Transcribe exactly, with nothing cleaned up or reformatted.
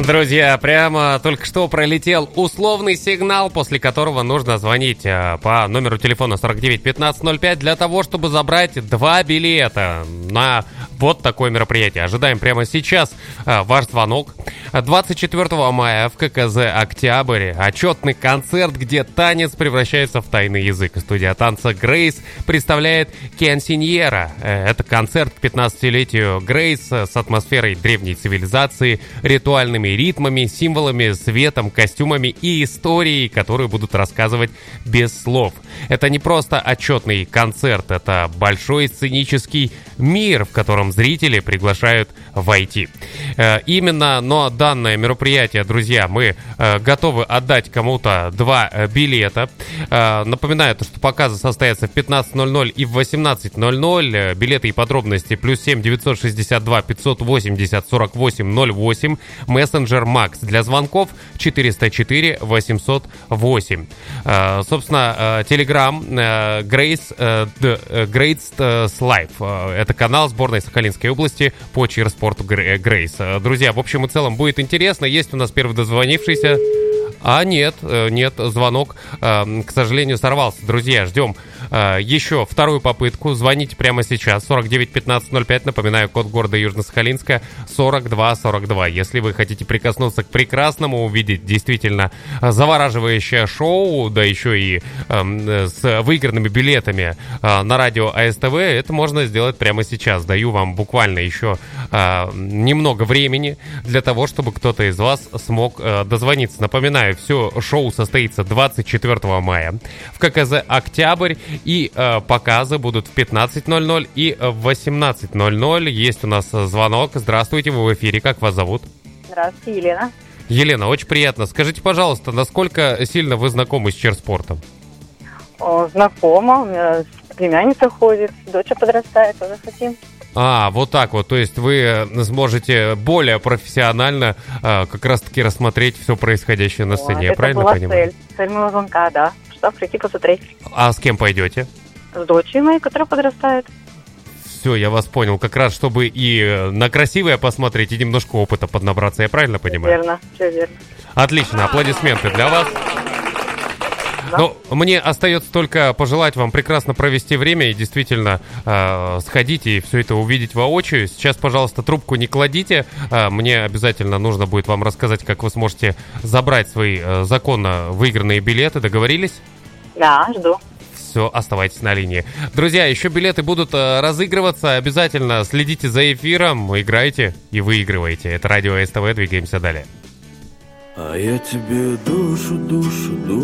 Друзья, прямо только что пролетел условный сигнал, после которого нужно звонить по номеру телефона сорок девять пятнадцать ноль пять для того, чтобы забрать два билета на вот такое мероприятие. Ожидаем прямо сейчас ваш звонок. двадцать четвёртого мая в ка ка зэ «Октябрь» отчетный концерт, где танец превращается в тайный язык. Студия танца «Грейс» представляет «Киансиньера». Это концерт к пятнадцатилетию «Грейс» с атмосферой древней цивилизации, ритуальными ритмами, символами, светом, костюмами и историей, которые будут рассказывать без слов. Это не просто отчетный концерт, это большой сценический мир, в котором зрители приглашают войти. Э, именно, но данное мероприятие, друзья, мы э, готовы отдать кому-то два э, билета. Э, напоминаю, что показы состоятся в пятнадцать ноль ноль и в восемнадцать ноль ноль. Э, билеты и подробности плюс семь девятьсот шестьдесят два пятьсот восемьдесят сорок восемь ноль восемь. Мессенджер Макс для звонков четыреста четыре восемьсот восемь. Э, собственно, Телеграм Грейс Грейс Лайф. Это канал сборной Сахалинской области по чирспорту Грейс. Друзья, в общем и целом будет интересно. Есть у нас первый дозвонившийся. А нет, нет, звонок, к сожалению, сорвался. Друзья, ждем еще вторую попытку. Звоните прямо сейчас. сорок девять пятнадцать ноль пять. Напоминаю, код города Южно-Сахалинска сорок два сорок два. Если вы хотите прикоснуться к прекрасному, увидеть действительно завораживающее шоу, да еще и э, с выигранными билетами э, на радио а эс тэ вэ, это можно сделать прямо сейчас. Даю вам буквально еще э, немного времени для того, чтобы кто-то из вас смог э, дозвониться. Напоминаю, все шоу состоится двадцать четвёртого мая в ка ка зэ «Октябрь», и э, показы будут в пятнадцать ноль ноль и в восемнадцать ноль ноль. Есть у нас звонок. Здравствуйте, вы в эфире. Как вас зовут? Здравствуйте, Елена. Елена, очень приятно. Скажите, пожалуйста, насколько сильно вы знакомы с чирспортом? О, знакома. У меня племянница ходит, дочь подрастает, тоже хотим. А, вот так вот. То есть вы сможете более профессионально а, как раз-таки рассмотреть все происходящее на сцене. Вот, Я правильно была понимаю? цель. Цель моего звонка, да. Что прийти посмотреть. А с кем пойдете? С дочерью моей, которая подрастает. Все, я вас понял. Как раз, чтобы и на красивое посмотреть, и немножко опыта поднабраться. Я правильно понимаю? Верно, все верно. Отлично. Аплодисменты для вас. Да. Ну, мне остается только пожелать вам прекрасно провести время и действительно э, сходить и все это увидеть воочию. Сейчас, пожалуйста, трубку не кладите. Э, мне обязательно нужно будет вам рассказать, как вы сможете забрать свои э, законно выигранные билеты. Договорились? Да, жду. Все, оставайтесь на линии. Друзья, еще билеты будут э, разыгрываться. Обязательно следите за эфиром, играйте и выигрывайте. Это радио а эс тэ вэ. Двигаемся далее. А я тебе душу, душу, душу